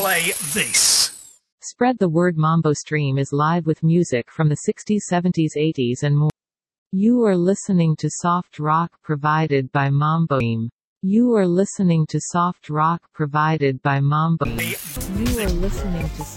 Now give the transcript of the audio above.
play this. Spread the word. Mambo Stream is live with music from the 60s, 70s, 80s and more. You are listening to soft rock provided by Mambo Stream. You are listening to soft rock provided by Mambo. You are listening to